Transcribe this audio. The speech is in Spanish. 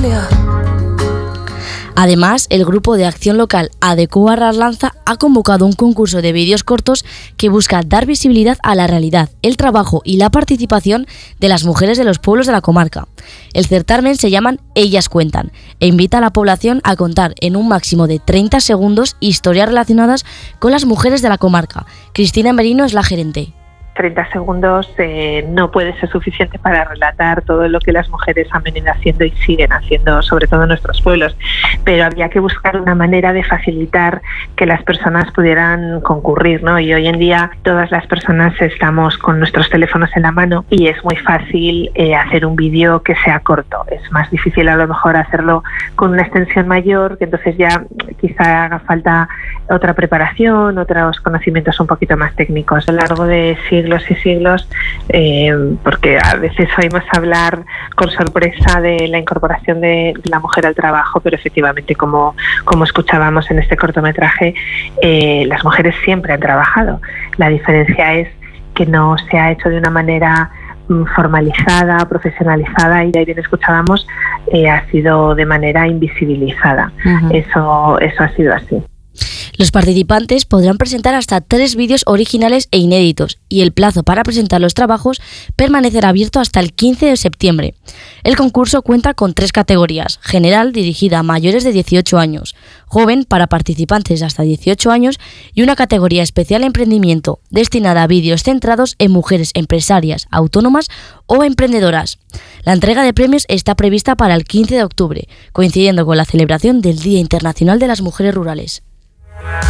California. Además, el grupo de acción local Adecuar Arlanza ha convocado un concurso de vídeos cortos que busca dar visibilidad a la realidad, el trabajo y la participación de las mujeres de los pueblos de la comarca. El certamen se llama Ellas Cuentan e invita a la población a contar en un máximo de 30 segundos historias relacionadas con las mujeres de la comarca. Cristina Merino es la gerente. 30 segundos no puede ser suficiente para relatar todo lo que las mujeres han venido haciendo y siguen haciendo, sobre todo en nuestros pueblos, pero había que buscar una manera de facilitar que las personas pudieran concurrir, ¿no? Y hoy en día todas las personas estamos con nuestros teléfonos en la mano y es muy fácil hacer un vídeo que sea corto. Es más difícil a lo mejor hacerlo con una extensión mayor, que entonces ya quizá haga falta otra preparación, otros conocimientos un poquito más técnicos. A lo largo de siglos y siglos, porque a veces oímos hablar con sorpresa de la incorporación de la mujer al trabajo, pero efectivamente, como escuchábamos en este cortometraje, las mujeres siempre han trabajado. La diferencia es que no se ha hecho de una manera formalizada, profesionalizada, y de ahí bien escuchábamos, ha sido de manera invisibilizada. Eso ha sido así. Los participantes podrán presentar hasta 3 vídeos originales e inéditos y el plazo para presentar los trabajos permanecerá abierto hasta el 15 de septiembre. El concurso cuenta con 3 categorías: general, dirigida a mayores de 18 años, joven, para participantes de hasta 18 años, y una categoría especial emprendimiento, destinada a vídeos centrados en mujeres empresarias, autónomas o emprendedoras. La entrega de premios está prevista para el 15 de octubre, coincidiendo con la celebración del Día Internacional de las Mujeres Rurales.